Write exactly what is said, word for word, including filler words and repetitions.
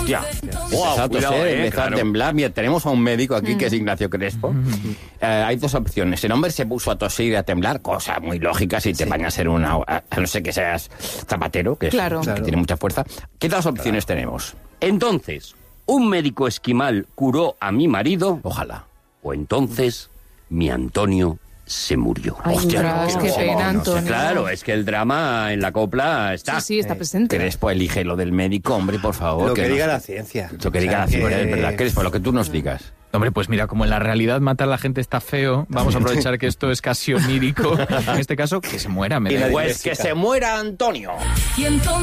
Hostia. Wow, Empezó a cuidado, toser, eh, empezó claro. a temblar. Mira, tenemos a un médico aquí que es Ignacio Crespo. Eh, hay dos opciones. El hombre se puso a toser y a temblar, cosa muy lógica si te bañas en una... A no ser que seas zapatero, que, es- Claro. que Claro. tiene mucha fuerza. ¿Qué dos opciones tenemos? Entonces, ¿un médico esquimal curó a mi marido? Ojalá. O entonces, mi Antonio se murió. Ay, Hostia, ostras, no, qué no, pena, no, no, Antonio. Claro, es que el drama en la copla está. Sí, sí, está presente. Crespo, elige lo del médico, hombre, por favor. Lo que nos- diga la ciencia. Lo que diga O la sea, ciencia, que- es verdad. Crespo, lo que tú nos digas. Hombre, pues mira, como en la realidad matar a la gente está feo, vamos a aprovechar que esto es casi onírico. En este caso, que se muera. Me da Y la igual. Pues que se muera Antonio. Y entonces